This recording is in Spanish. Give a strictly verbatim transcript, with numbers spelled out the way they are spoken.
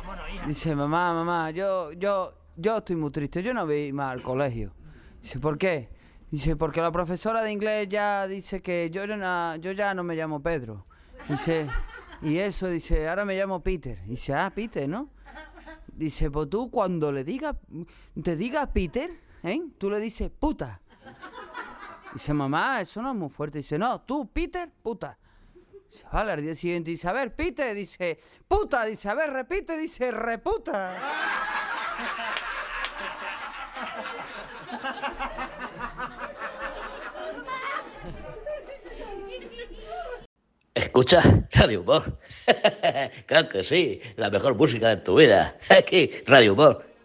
Dice, mamá, mamá, yo, yo, yo estoy muy triste, yo no voy más al colegio. Dice, ¿por qué? Dice, porque la profesora de inglés ya dice que yo, ya no- yo ya no me llamo Pedro. Dice, y eso, dice, ahora me llamo Peter. Dice, ah, Peter, ¿no? Dice, pues tú cuando le digas, te digas Peter, ¿eh? Tú le dices puta. Dice, mamá, eso no es muy fuerte. Dice, no, tú, Peter, puta. Dice, vale, al día siguiente dice, a ver, Peter, dice, puta. Dice, a ver, repite, dice, reputa. Escucha Radio Humor. Claro que sí, la mejor música de tu vida. Aquí, Radio Humor.